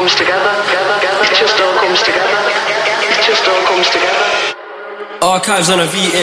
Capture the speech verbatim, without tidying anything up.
comes together. It just all comes together. It just all comes together. Archives on a V